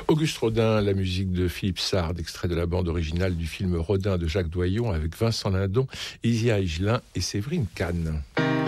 Auguste Rodin, la musique de Philippe Sard, extrait de la bande originale du film Rodin de Jacques Doyon avec Vincent Lindon, Isia Higelin et Séverine Kahn.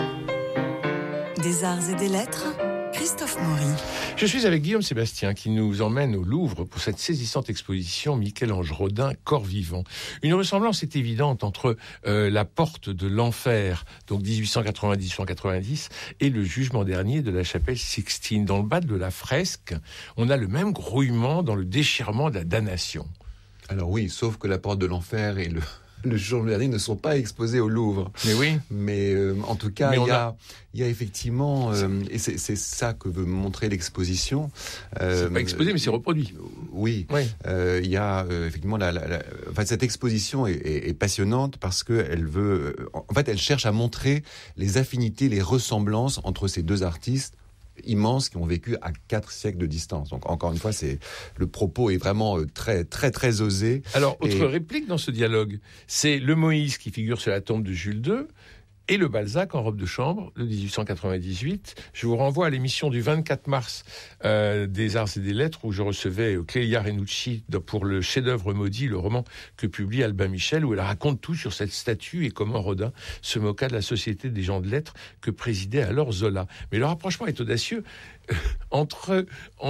Des arts et des lettres, Christophe Maury. Je suis avec Guillaume Sébastien qui nous emmène au Louvre pour cette saisissante exposition Michel-Ange Rodin, Corps vivant. Une ressemblance est évidente entre la porte de l'enfer, donc 1890-1890, et le jugement dernier de la chapelle Sixtine. Dans le bas de la fresque, on a le même grouillement dans le déchirement de la damnation. Alors oui, sauf que la porte de l'enfer et le jugement dernier ne sont pas exposés au Louvre. Mais oui. Mais en tout cas, il y a effectivement, et c'est ça que veut montrer l'exposition. C'est pas exposé, mais c'est reproduit. Oui. Il y a effectivement enfin, cette exposition est passionnante parce que elle cherche à montrer les affinités, les ressemblances entre ces deux artistes immenses qui ont vécu à 4 siècles de distance. Donc encore une fois, le propos est vraiment très très très osé. Alors autre réplique dans ce dialogue, c'est le Moïse qui figure sur la tombe de Jules II et le Balzac en robe de chambre de 1898. Je vous renvoie à l'émission du 24 mars des Arts et des Lettres où je recevais Clélia Renucci pour le chef-d'œuvre maudit, le roman que publie Albin Michel, où elle raconte tout sur cette statue et comment Rodin se moqua de la société des gens de lettres que présidait alors Zola. Mais le rapprochement est audacieux entre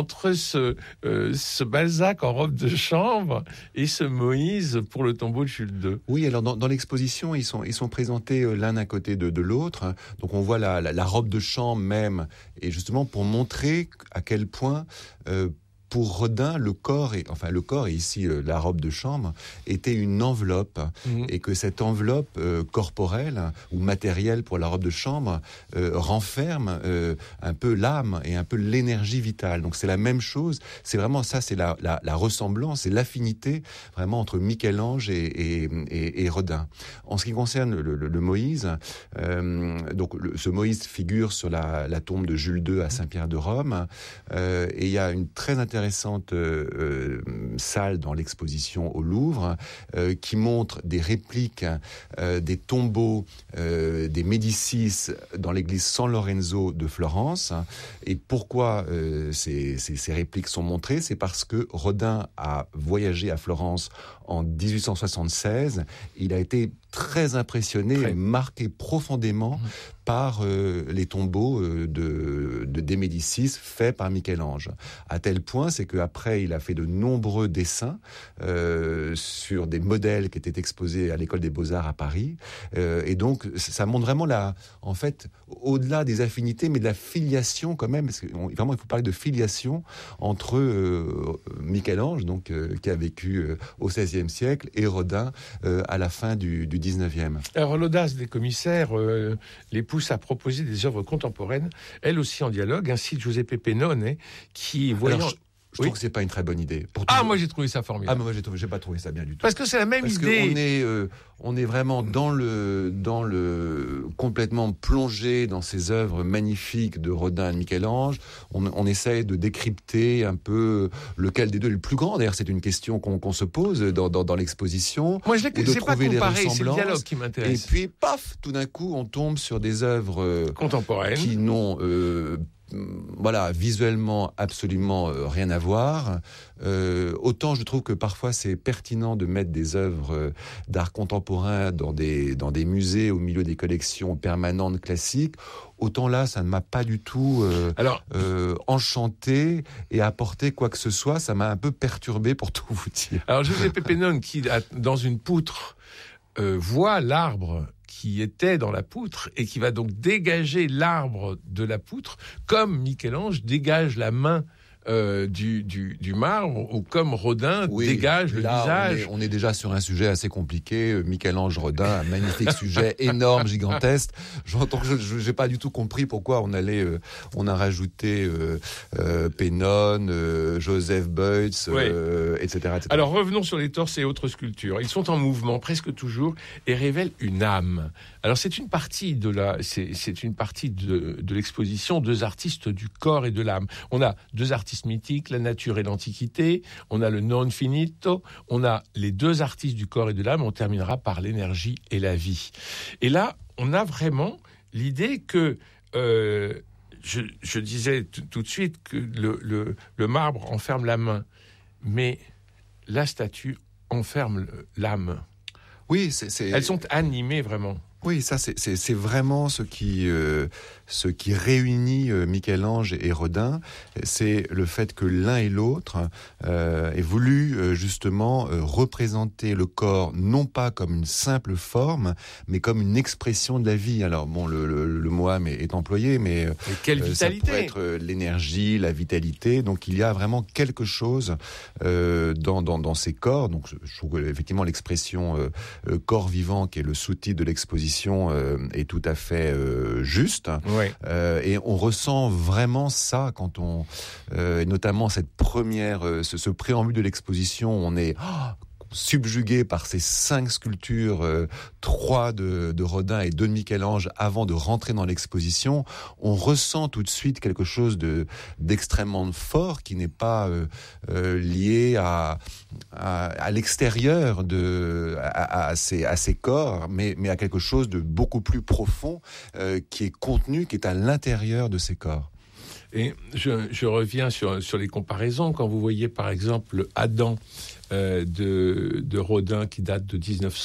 ce Balzac en robe de chambre et ce Moïse pour le tombeau de Jules II. Oui, alors dans l'exposition, ils sont présentés l'un à côté de l'autre. Donc on voit la robe de chambre même, et justement pour montrer à quel point pour Rodin, le corps, et ici la robe de chambre, était une enveloppe, et que cette enveloppe corporelle ou matérielle pour la robe de chambre renferme un peu l'âme et un peu l'énergie vitale. Donc c'est la même chose, c'est vraiment ça, c'est la ressemblance, c'est l'affinité vraiment entre Michel-Ange et Rodin. En ce qui concerne le Moïse, ce Moïse figure sur la tombe de Jules II à Saint-Pierre de Rome, et il y a une très intéressante salle dans l'exposition au Louvre qui montre des répliques des tombeaux des Médicis dans l'église San Lorenzo de Florence. Et pourquoi ces répliques sont montrées? C'est parce que Rodin a voyagé à Florence en 1876. Il a été très impressionné et marqué profondément par les tombeaux des Médicis faits par Michel-Ange. À tel point, c'est qu'après, il a fait de nombreux dessins sur des modèles qui étaient exposés à l'École des Beaux-Arts à Paris. Et donc, ça montre vraiment en fait, au-delà des affinités, mais de la filiation quand même, parce que vraiment, il faut parler de filiation entre Michel-Ange, donc qui a vécu au XVIe siècle, et Rodin à la fin du XIXe. Alors l'audace des commissaires les pousse à proposer des œuvres contemporaines, elles aussi en dialogue, ainsi de Giuseppe Pennone, qui voyant... Je trouve que c'est pas une très bonne idée. Moi j'ai trouvé ça formidable. Moi j'ai pas trouvé ça bien du tout. Parce que c'est la même idée. On est vraiment dans le complètement plongé dans ces œuvres magnifiques de Rodin et de Michel-Ange. On essaye de décrypter un peu lequel des deux est le plus grand. D'ailleurs, c'est une question qu'on se pose dans l'exposition. Moi, je n'ai pas comparé, c'est le dialogue qui m'intéresse. Et puis, paf, tout d'un coup, on tombe sur des œuvres contemporaines qui n'ont visuellement absolument rien à voir. Autant je trouve que parfois c'est pertinent de mettre des œuvres d'art contemporain dans des musées au milieu des collections permanentes classiques. Autant là, ça ne m'a pas du tout enchanté et apporté quoi que ce soit. Ça m'a un peu perturbé, pour tout vous dire. Alors Giuseppe Pennone, qui dans une poutre voit l'arbre qui était dans la poutre et qui va donc dégager l'arbre de la poutre, comme Michel-Ange dégage la main du marbre, ou comme Rodin dégage le visage. On est déjà sur un sujet assez compliqué. Michel-Ange Rodin, un magnifique sujet, énorme, gigantesque. Je n'ai pas du tout compris pourquoi on a rajouté Pennone, Joseph Beuys, etc. Alors revenons sur les torses et autres sculptures. Ils sont en mouvement presque toujours et révèlent une âme. Alors c'est une partie de l'exposition, deux artistes du corps et de l'âme. On a deux artistes mythiques, la nature et l'antiquité, on a le non finito, on a les deux artistes du corps et de l'âme, on terminera par l'énergie et la vie. Et là, on a vraiment l'idée que, je disais tout de suite que le marbre enferme la main, mais la statue enferme l'âme. Oui, Elles sont animées vraiment. Oui, ça c'est vraiment ce qui réunit Michel-Ange et Rodin, c'est le fait que l'un et l'autre aient voulu justement représenter le corps non pas comme une simple forme, mais comme une expression de la vie. Alors bon, le mot âme est employé, mais quelle vitalité! Ça pourrait être l'énergie, la vitalité. Donc il y a vraiment quelque chose dans ces corps. Donc je trouve que effectivement l'expression corps vivant, qui est le sous-titre de l'exposition, est tout à fait juste. Ouais. Et on ressent vraiment ça quand et notamment cette première, ce préambule de l'exposition, on est subjugué par ces 5 sculptures, 3 de Rodin et 2 de Michel-Ange, avant de rentrer dans l'exposition. On ressent tout de suite quelque chose d'extrêmement fort, qui n'est pas lié à l'extérieur à ces corps, mais à quelque chose de beaucoup plus profond, qui est contenu, qui est à l'intérieur de ces corps. Et je reviens sur les comparaisons. Quand vous voyez par exemple Adam de Rodin, qui date de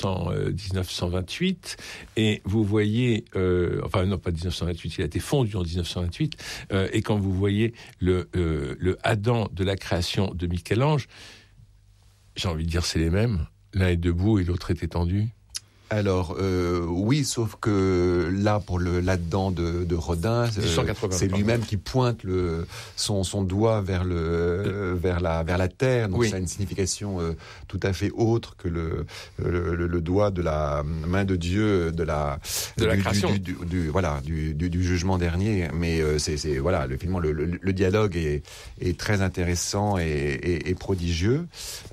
1928, et vous voyez, enfin non pas 1928, il a été fondu en 1928, et quand vous voyez le Adam de la création de Michel-Ange, j'ai envie de dire c'est les mêmes. L'un est debout et l'autre est étendu. Alors oui, sauf que là, pour là-dedans de Rodin, c'est lui-même qui pointe son doigt vers la terre. Donc ça a une signification tout à fait autre que le doigt de la main de Dieu de la création, du jugement dernier. Mais c'est voilà, finalement le dialogue est très intéressant et prodigieux.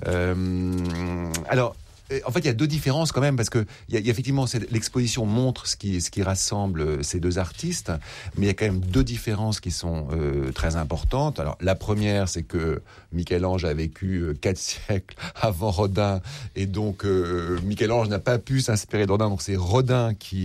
Alors. En fait, il y a 2 différences quand même, parce que il y a effectivement l'exposition montre ce qui rassemble ces 2 artistes, mais il y a quand même 2 différences qui sont très importantes. Alors la première, c'est que Michel-Ange a vécu 4 siècles avant Rodin, et donc Michel-Ange n'a pas pu s'inspirer de Rodin. Donc c'est Rodin qui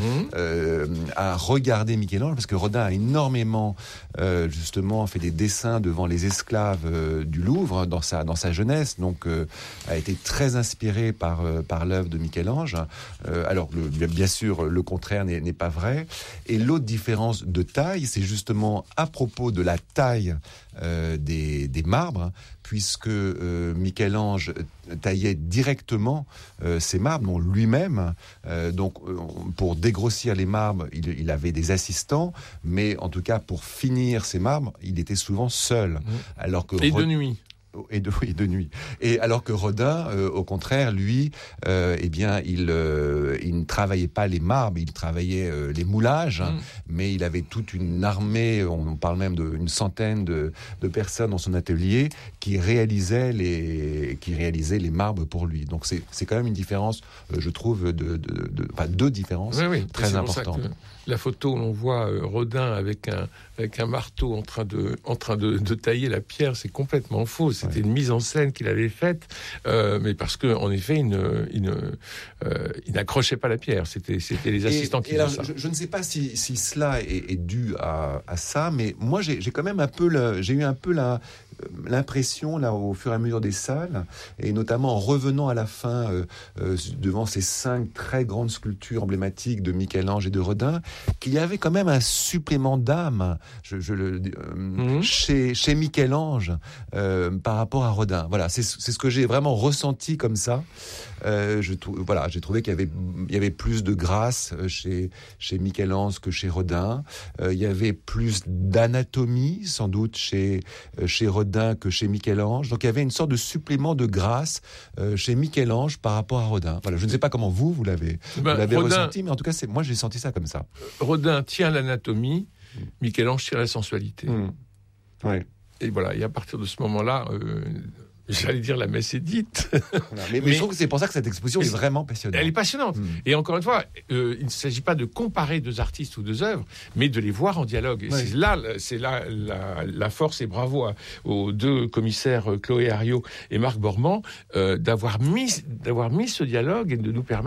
a regardé Michel-Ange, parce que Rodin a énormément justement fait des dessins devant les esclaves du Louvre dans sa jeunesse, donc a été très inspiré par l'œuvre de Michel-Ange. Alors, bien sûr, le contraire n'est pas vrai. Et l'autre différence de taille, c'est justement à propos de la taille des marbres, puisque Michel-Ange taillait directement ces marbres, non, lui-même. Donc, pour dégrossir les marbres, il avait des assistants, mais en tout cas, pour finir ces marbres, il était souvent seul. Alors que de nuit. Et de nuit. Et alors que Rodin, au contraire, lui, il ne travaillait pas les marbres, il travaillait les moulages, mais il avait toute une armée, on parle même d'une centaine de personnes dans son atelier qui réalisaient les marbres pour lui. Donc c'est quand même une différence, je trouve, deux différences très importantes. La photo où l'on voit Rodin avec un marteau en train de tailler la pierre, c'est complètement faux. C'était une mise en scène qu'il avait faite, mais parce que en effet, il n'accrochait pas la pierre. C'était les assistants qui faisaient ça. Je ne sais pas si cela est dû à ça, mais moi j'ai quand même j'ai eu un peu l'impression, là, au fur et à mesure des salles, et notamment en revenant à la fin devant ces 5 très grandes sculptures emblématiques de Michel-Ange et de Rodin, qu'il y avait quand même un supplément d'âme chez Michel-Ange par rapport à Rodin. Voilà, c'est ce que j'ai vraiment ressenti comme ça. J'ai trouvé qu'il y avait plus de grâce chez Michel-Ange que chez Rodin. Il y avait plus d'anatomie, sans doute, chez Rodin que chez Michel-Ange. Donc il y avait une sorte de supplément de grâce chez Michel-Ange par rapport à Rodin. Voilà, je ne sais pas comment vous l'avez ressenti, mais en tout cas, moi j'ai senti ça comme ça. Rodin tient l'anatomie, Michel-Ange tient la sensualité. Oui. Et voilà, et à partir de ce moment-là, j'allais dire la messe est dite. Mais je trouve que c'est pour ça que cette exposition est vraiment passionnante. Elle est passionnante. Et encore une fois, il ne s'agit pas de comparer 2 artistes ou 2 œuvres, mais de les voir en dialogue. Et c'est là la force, et bravo aux 2 commissaires, Chloé Hariot et Marc Bormand, d'avoir mis ce dialogue et de nous permettre